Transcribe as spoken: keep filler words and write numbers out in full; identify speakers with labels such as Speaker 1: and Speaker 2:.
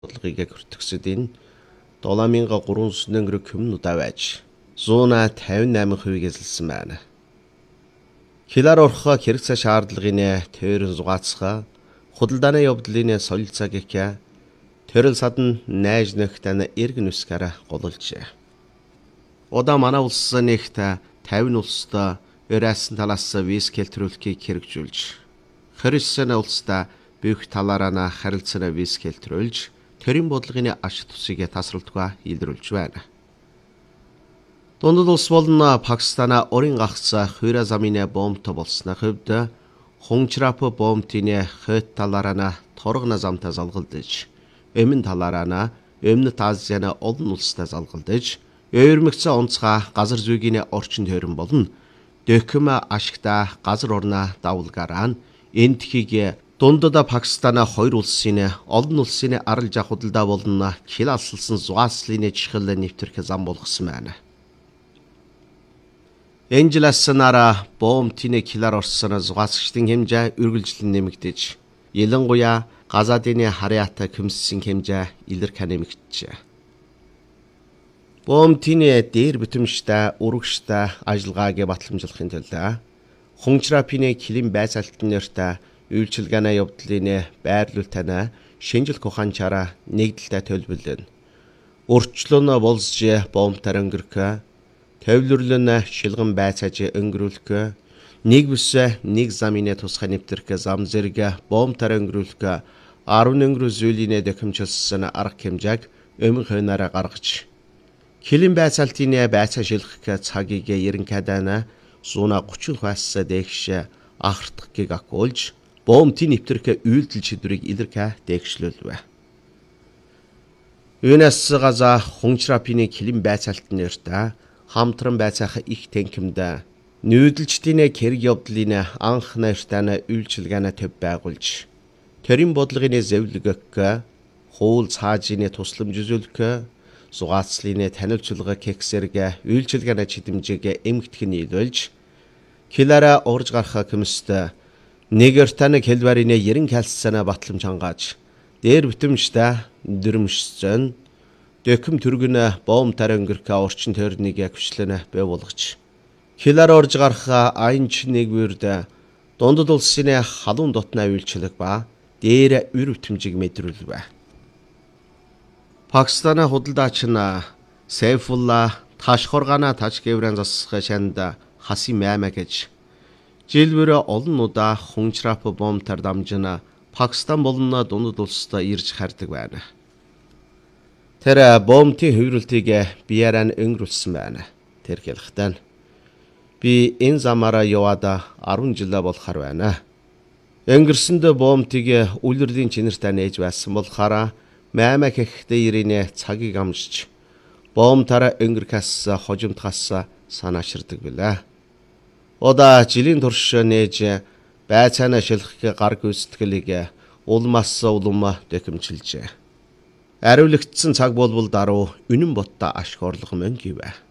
Speaker 1: бодлогыг хүртгсэд энэ долоо мянга гуравсад өнгөрөх хүмүүнүүдээ байж зуuna тавин найман хувийг эзэлсэн байна. Хилаар орхоо хэрэг цаа шаардлагын төрөн зугаацха худалдааны явдлын солилцаагия төрөл садан найж нөхтөн эрг нүскара голулжээ. Удаа манай улс нэгт тавин улстай өрөөсөн талаас виз келтрүүлэхийг хэрэгжүүлж Христэн улстай бүх талаараа харилцааны виз келтрүүлж төрийн бодлогын ашиг тусыг тасралтгүй илрүүлж байна. Дундад улс болон Пакистана орын гагцаа хуйра замын бомбтой болсны хувьд Хунчрап бомбтын хойд талаараа торгоно замтай залгалдаж, өмнө талаараа Өмнөд Азийн олон улстай залгалдаж, өвөрмөгцөө онцгой газар зүйгийн орчин тойрон болон дөкөм ашигтай газар орноо давуулгараа энэ тхийг дундад Пакистана хоёр улсын олон улсын арал жах худалдаа болон хил алсалсан зугааслын чихэл нэвтрэх зам болгосон байна. Энжеласнараа бомбтын хилаар орсон зугаасгчдын хэмжээ үргэлжлэн нэмэгдэж, ялангуяа газадын харьяатай хөмссөн хэмжээ илэрхий нэмэгдэжээ. Бомбтын дээр бүтэмжтэй урагштай ажиллагааг батламжуулахын тулд Хунчрапын хилийн байцаалтын нэртэй үйлчилгээний явдлын байрлуулалтаа шинжлэх ухаанчаараа нэгдэлтэй төлөвлөн. Өрчлөн болсж бомбтар өнгөрөх, төвлөрлөн шилгэн байцааж өнгөрүүлэх, нэг бүс нэг замын тусгай нэвтрэх зам зэрэг бомбтар өнгөрүүлэх арван өнгөрөө зүйлийн дэхэмжилсэн арга хэмжээг өмнө хойнаараа гаргаж, хилийн байцаалтын байцаа шилгэх цагийг ерөнхийдөө зуuna гучин хойс дэгш ахардахыг акуулж бомбтын нэвтрэх үйлдэл шийдвэрийг илэрхий дээгшлүүлвэ. Юунаас газа Хунчрапын хилийн байцаалтын нэртэй хамтран байцаах их тэнхимд нүүдэлчдийн хэрэг явдлын анх нэртэй үйлчилгээний төв байгуулж, төрийн бодлогын зэвлэгэх, хуул цаажийн тусламж үзүүлэх, зугаацлын танилцуулга кексэрэг үйлчилгээний чидэмжийг эмгтгэх нийлүүлж, хилаараа орж гарах хүмүүст нэгэртэн хэлбэрийн ерэн хэлсэнэ батламж хангааж, дээр бүтэмжтэй дөрмөшсөн дөкөм түргэн бомбтар өнгөрөх орчин тойрныг хүчлэн бий болгож, хилаар орж гарах аянч нэгвэрд дундад улсын халуун дотны үйлчлэг ба дээр үр бүтэмжийг мэдрүүлвэ. Пакистаны худалдаач нь Сайфулла Ташхоргана Ташкеврэн засах шанд хаси маймаа гэж жилбэр олон удаа Хунчрап бомбтар дамжина Пакистан болон дундад улстай ирж хардаг байна. Тэр бомбтын хувирлтыг бияран өнгөрүүлсэн байна. Тэр хэлэхдээ би энэ замаараа яваад арван жил болохоор байна. Өнгөрсөнд бомбтыг үлрэлийн чинэртэй нээж байсан болохоор маймаа гэхдээ ирийн цагийг амжиж бомбтараа өнгөрөхөөс хожимдохоос санааширдаг билээ. Удаа жилийн турш нээж байцаана шилхэх гар гүйцэтгэлийг улмаас улам дэхэмжилжээ. Ариулагдсан цаг болбол даруй үнэн боттой ашиг орлого мөн гэвэ.